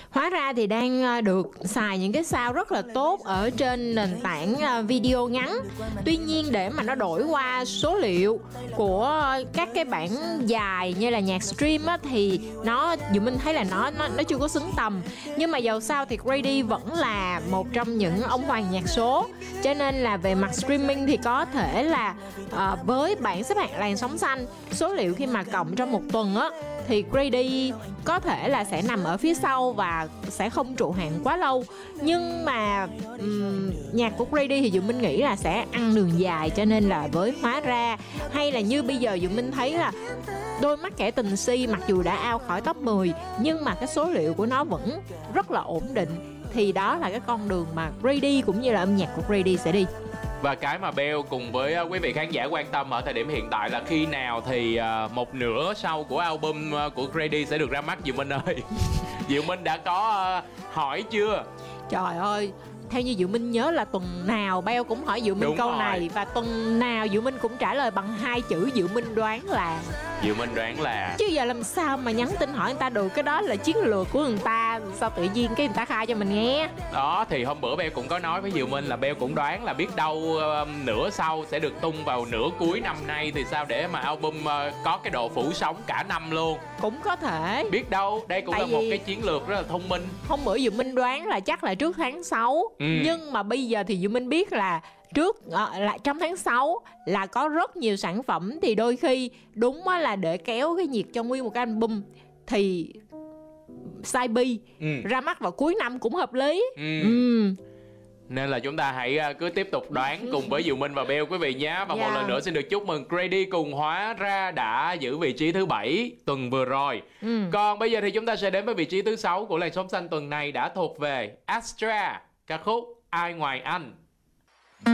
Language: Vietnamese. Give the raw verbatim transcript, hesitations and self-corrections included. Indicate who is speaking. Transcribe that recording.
Speaker 1: Hóa ra thì đang được xài những cái sound rất là tốt ở trên nền tảng video ngắn. Tuy nhiên để mà nó đổi qua số liệu của các cái bản dài như là nhạc stream á, thì nó dù mình thấy là nó nó nó chưa có xứng tầm. Nhưng mà dầu sao thì Grady vẫn là một trong những ông hoàng nhạc số, cho nên là về mặt streaming thì có thể là uh, với bảng xếp hạng làn sóng xanh, số liệu khi mà cộng trong một tuần á thì Grady có thể là sẽ nằm ở phía sau và sẽ không trụ hạng quá lâu. Nhưng mà um, nhạc của Grady thì Dụ Minh nghĩ là sẽ ăn đường dài, cho nên là với Hóa Ra hay là như bây giờ Dụ Minh thấy là Đôi Mắt Kẻ Tình Si mặc dù đã out khỏi top mười nhưng mà cái số liệu của nó vẫn rất là ổn định, thì đó là cái con đường mà Grady cũng như là âm nhạc của Grady sẽ đi.
Speaker 2: Và cái mà Bell cùng với quý vị khán giả quan tâm ở thời điểm hiện tại là khi nào thì một nửa sau của album của Grady sẽ được ra mắt, Diệu Minh ơi? Diệu Minh đã có hỏi chưa?
Speaker 1: Trời ơi, theo như Diệu Minh nhớ là tuần nào Bell cũng hỏi Diệu Minh
Speaker 2: Đúng
Speaker 1: câu
Speaker 2: rồi.
Speaker 1: này, và tuần nào Diệu Minh cũng trả lời bằng hai chữ Diệu Minh đoán là.
Speaker 2: Diệu Minh đoán là.
Speaker 1: Chứ giờ làm sao mà nhắn tin hỏi người ta được, cái đó là chiến lược của người ta, sao tự nhiên cái người ta khai cho mình nghe.
Speaker 2: Đó thì hôm bữa Bell cũng có nói với Diệu Minh là Bell cũng đoán là biết đâu um, nửa sau sẽ được tung vào nửa cuối năm nay thì sao, để mà album uh, có cái độ phủ sóng cả năm luôn.
Speaker 1: Cũng có thể.
Speaker 2: Biết đâu, đây cũng
Speaker 1: Tại
Speaker 2: là một
Speaker 1: vì
Speaker 2: cái chiến lược rất là thông minh.
Speaker 1: Hôm bữa Diệu Minh đoán là chắc là trước tháng sáu.
Speaker 2: Ừ.
Speaker 1: Nhưng mà bây giờ thì Diệu Minh biết là trước à, là trong tháng sáu là có rất nhiều sản phẩm, thì đôi khi đúng là để kéo cái nhiệt cho nguyên một cái album thì Side B
Speaker 2: Ừ.
Speaker 1: ra mắt vào cuối năm cũng hợp lý.
Speaker 2: Ừ.
Speaker 1: Ừ.
Speaker 2: Nên là chúng ta hãy cứ tiếp tục đoán cùng với Diệu Minh và Bell quý vị nhé. Và
Speaker 1: Yeah.
Speaker 2: một lần nữa xin được chúc mừng Grady cùng Hóa Ra đã giữ vị trí thứ bảy tuần vừa rồi.
Speaker 1: Ừ.
Speaker 2: Còn bây giờ thì chúng ta sẽ đến với vị trí thứ sáu của làn sóng xanh tuần này, đã thuộc về Astra, ca khúc Ai Ngoài Anh.